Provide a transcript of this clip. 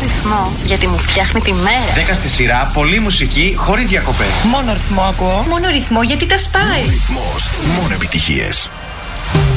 ρυθμό, γιατί μου φτιάχνει τη μέρα. 10 στη σειρά, πολλή μουσική, χωρίς διακοπές. Μόνο ρυθμό ακούω. Μόνο ρυθμό, γιατί τα σπάει. Ρυθμός, μόνο επιτυχίες.